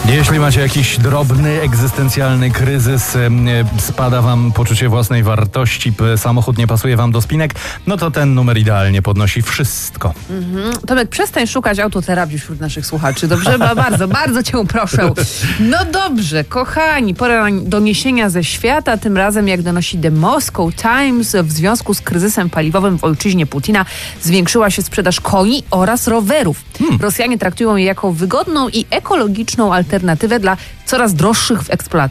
Jeśli macie jakiś drobny, egzystencjalny kryzys, spada wam poczucie własnej wartości, samochód nie pasuje wam do spinek, no to ten numer idealnie podnosi wszystko. Tomek, przestań szukać autoterapii wśród naszych słuchaczy, dobrze? Bardzo, bardzo cię proszę. No dobrze, kochani, pora do niesienia ze świata. Tym razem, jak donosi The Moscow Times, w związku z kryzysem paliwowym w ojczyźnie Putina zwiększyła się sprzedaż koni oraz rowerów. Rosjanie traktują je jako wygodną i ekologiczną alternatywę dla coraz droższych w eksploatacji